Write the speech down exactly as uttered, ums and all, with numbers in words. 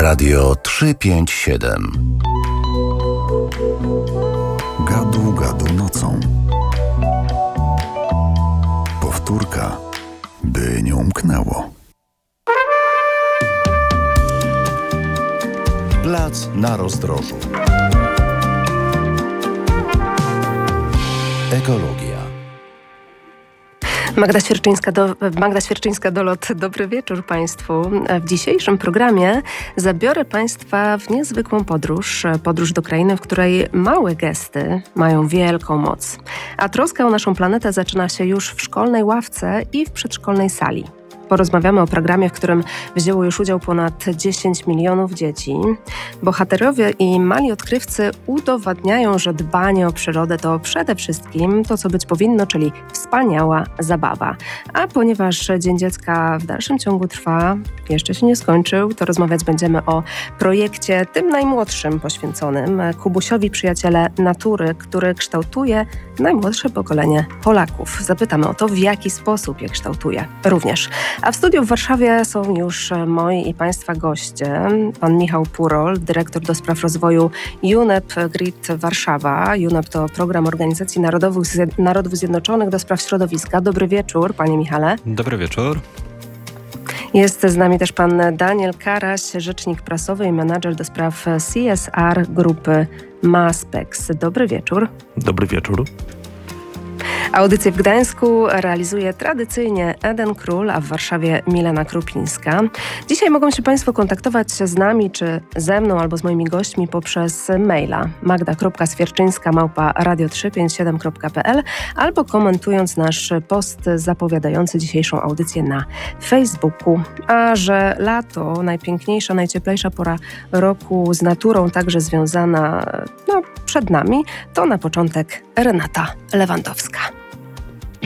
Radio trzysta pięćdziesiąt siedem. Gadu, gadu nocą. Powtórka, by nie umknęło. Plac na rozdrożu. Ekologia. Magda Świerczyńska, do, Magda Świerczyńska-Dolot, dobry wieczór Państwu. W dzisiejszym programie zabiorę Państwa w niezwykłą podróż. Podróż do krainy, w której małe gesty mają wielką moc. A troska o naszą planetę zaczyna się już w szkolnej ławce i w przedszkolnej sali. Porozmawiamy o programie, w którym wzięło już udział ponad dziesięć milionów dzieci. Bohaterowie i mali odkrywcy udowadniają, że dbanie o przyrodę to przede wszystkim to, co być powinno, czyli wspaniała zabawa. A ponieważ Dzień Dziecka w dalszym ciągu trwa, jeszcze się nie skończył, to rozmawiać będziemy o projekcie tym najmłodszym poświęconym, Kubusiowi Przyjaciele Natury, który kształtuje najmłodsze pokolenie Polaków. Zapytamy o to, w jaki sposób je kształtuje również. A w studiu w Warszawie są już moi i Państwa goście. Pan Michał Purol, dyrektor do spraw rozwoju U N E P Grid Warszawa. U N E P to program Organizacji Narodowych, Narodów Zjednoczonych do spraw środowiska. Dobry wieczór, panie Michale. Dobry wieczór. Jest z nami też pan Daniel Karaś, rzecznik prasowy i menadżer do spraw C S R grupy Maspex. Dobry wieczór. Dobry wieczór. Audycję w Gdańsku realizuje tradycyjnie Eden Król, a w Warszawie Milena Krupińska. Dzisiaj mogą się Państwo kontaktować z nami, czy ze mną, albo z moimi gośćmi poprzez maila magda kropka świerczyńska małpa radio trzysta pięćdziesiąt siedem kropka p l albo komentując nasz post zapowiadający dzisiejszą audycję na Facebooku. A że lato, najpiękniejsza, najcieplejsza pora roku z naturą także związana no, przed nami, to na początek Renata Lewandowska.